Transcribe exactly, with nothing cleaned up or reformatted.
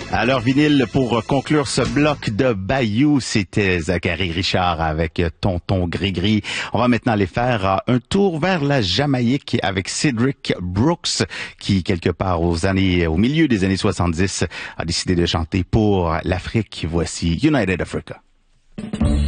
Alors, vinyle, pour conclure ce bloc de Bayou, c'était Zachary Richard avec Tonton Gris-Gris. On va maintenant aller faire un tour vers la Jamaïque avec Cedric Brooks, qui, quelque part aux années, au milieu des années soixante-dix, a décidé de chanter pour l'Afrique. Voici United Africa.